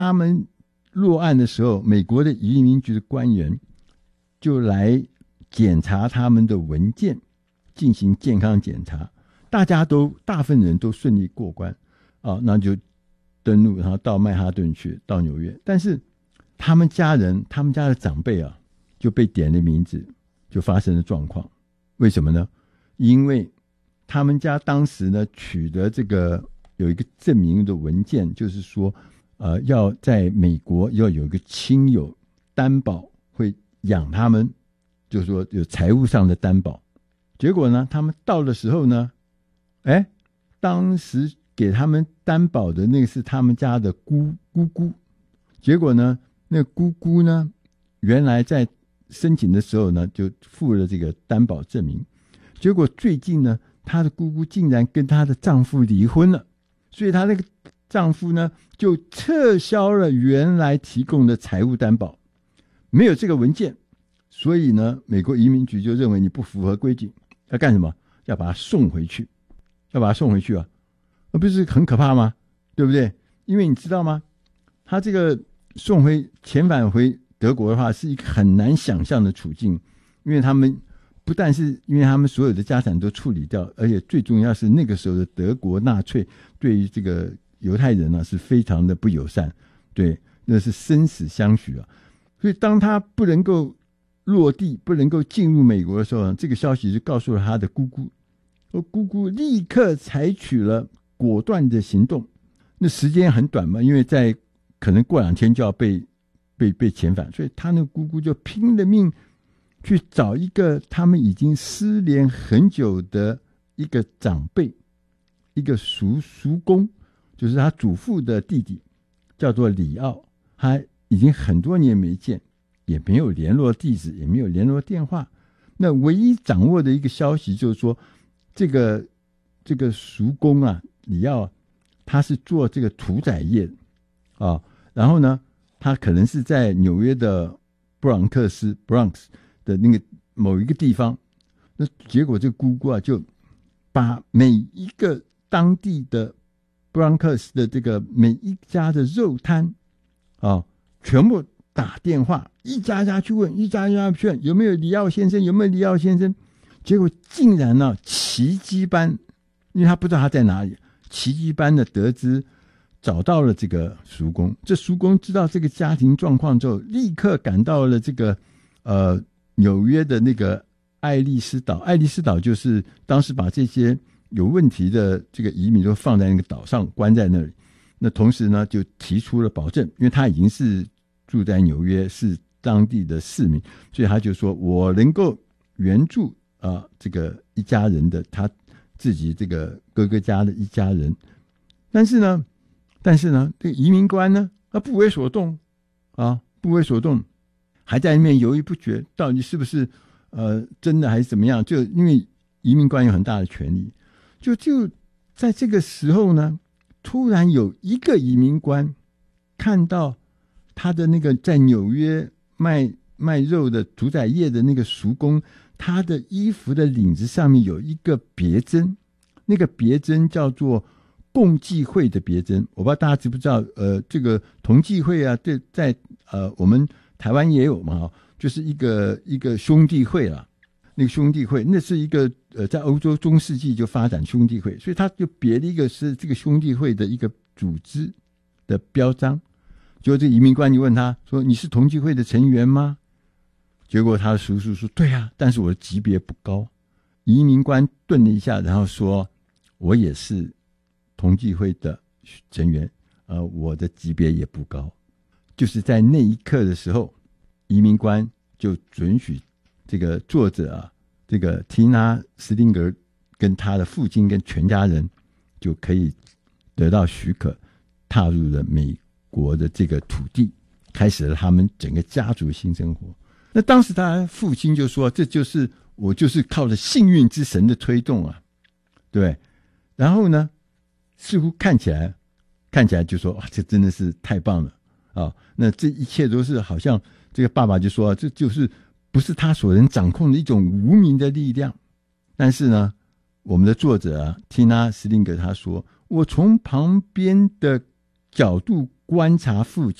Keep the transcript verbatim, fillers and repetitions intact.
他们落案的时候，美国的移民局的官员就来检查他们的文件，进行健康检查，大家都大部分人都顺利过关啊，那就登陆，然后到曼哈顿去，到纽约。但是他们家人，他们家的长辈啊，就被点了名字，就发生了状况。为什么呢？因为他们家当时呢取得这个有一个证明的文件，就是说，呃，要在美国要有一个亲友担保会养他们，就是说有财务上的担保。结果呢，他们到的时候呢，哎，当时给他们担保的那个是他们家的姑姑姑，结果呢，那个姑姑呢，原来在申请的时候呢，就附了这个担保证明，结果最近呢，她的姑姑竟然跟她的丈夫离婚了，所以她那个丈夫呢，就撤销了原来提供的财务担保，没有这个文件，所以呢，美国移民局就认为你不符合规定，要干什么？要把他送回去，要把他送回去啊，那不是很可怕吗？对不对？因为你知道吗？他这个送回遣返回德国的话，是一个很难想象的处境，因为他们不但是因为他们所有的家产都处理掉，而且最重要是那个时候的德国纳粹对于这个犹太人呢是非常的不友善，对，那是生死相许啊。所以当他不能够落地，不能够进入美国的时候，这个消息就告诉了他的姑姑，而姑姑立刻采取了果断的行动。那时间很短嘛，因为在可能过两天就要被被被遣返，所以他那个姑姑就拼了命去找一个他们已经失联很久的一个长辈，一个叔叔公，就是他祖父的弟弟，叫做里奥，他已经很多年没见，也没有联络地址，也没有联络电话。那唯一掌握的一个消息就是说，这个这个叔公啊，里奥，他是做这个屠宰业的啊，然后呢，他可能是在纽约的布朗克斯 （Bronx） 的那个某一个地方。那结果这个姑姑啊，就把每一个当地的布朗克斯的这个每一家的肉摊啊，全部打电话，一家家去问，一家家去问有没有里奥先生，有没有里奥先生。结果竟然呢、啊，奇迹般，因为他不知道他在哪里，奇迹般的得知找到了这个叔公。这叔公知道这个家庭状况之后，立刻赶到了这个呃纽约的那个爱丽丝岛。爱丽丝岛就是当时把这些有问题的这个移民都放在那个岛上，关在那里。那同时呢，就提出了保证，因为他已经是住在纽约，是当地的市民，所以他就说我能够援助啊、呃、这个一家人的他自己这个哥哥家的一家人。但是呢，但是呢，这个移民官呢，他不为所动啊，不为所动，还在那边犹豫不决，到底是不是呃真的还是怎么样？就因为移民官有很大的权力，就就在这个时候呢，突然有一个移民官看到他的那个在纽约卖卖肉的屠宰业的那个叔公，他的衣服的领子上面有一个别针，那个别针叫做共济会的别针。我不知道大家知不知道，呃，这个同济会啊，对，在呃我们台湾也有嘛，就是一个一个兄弟会啦。那个兄弟会，那是一个呃，在欧洲中世纪就发展兄弟会，所以他就别了一个是这个兄弟会的一个组织的标章。结果这个移民官就问他说：“你是同济会的成员吗？”结果他的叔叔说：“对啊，但是我的级别不高。”移民官顿了一下，然后说：“我也是同济会的成员，呃，我的级别也不高。”就是在那一刻的时候，移民官就准许这个作者啊，这个缇娜·斯汀格跟他的父亲跟全家人就可以得到许可，踏入了美国的这个土地，开始了他们整个家族新生活。那当时他父亲就说：“这就是我就是靠着幸运之神的推动啊，对。”然后呢，似乎看起来看起来就说：“哇，这真的是太棒了啊！”那这一切都是好像这个爸爸就说：“这就是不是他所能掌控的一种无名的力量。”但是呢，我们的作者啊，缇娜·斯汀格他说：“我从旁边的角度观察父